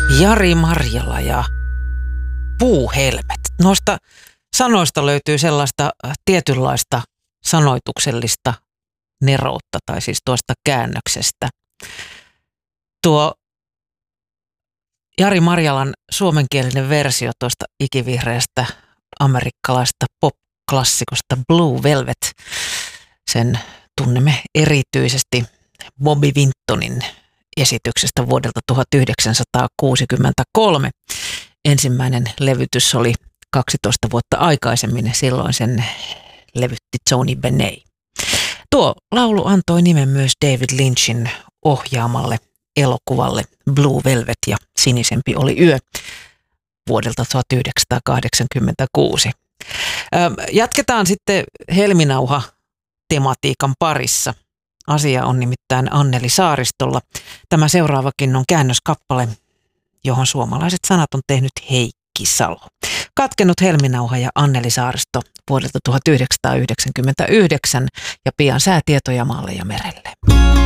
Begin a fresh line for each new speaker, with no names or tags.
Jari Marjala ja puuhelmet. Noista sanoista löytyy sellaista tietynlaista sanoituksellista neroutta, tai siis tuosta käännöksestä. Tuo Jari Marjalan suomenkielinen versio tuosta ikivihreästä amerikkalaista pop-klassikosta Blue Velvet, sen tunnemme erityisesti Bobby Vintonin esityksestä vuodelta 1963. Ensimmäinen levytys oli 12 vuotta aikaisemmin, silloin sen levytti Tony Bennett. Tuo laulu antoi nimen myös David Lynchin ohjaamalle elokuvalle Blue Velvet ja Sinisempi oli yö vuodelta 1986. Jatketaan sitten helminauha-tematiikan parissa. Asia on nimittäin Anneli Saaristolla. Tämä seuraavakin on käännöskappale, johon suomalaiset sanat on tehnyt Heikki Salo. Katkennut helminauha ja Anneli Saaristo vuodelta 1999 ja pian säätietoja maalle ja merelle.